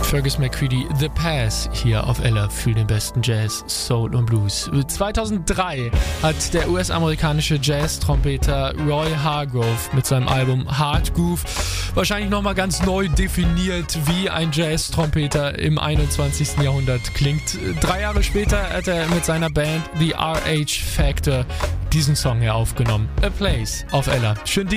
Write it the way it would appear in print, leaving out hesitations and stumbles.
Fergus McCready, The Pass, hier auf Ella für den besten Jazz, Soul und Blues. 2003 hat der US-amerikanische Jazz-Trompeter Roy Hargrove mit seinem Album Hard Groove wahrscheinlich nochmal ganz neu definiert, wie ein Jazz-Trompeter im 21. Jahrhundert klingt. 3 Jahre später hat er mit seiner Band The RH Factor diesen Song hier aufgenommen. A Place auf Ella. Schön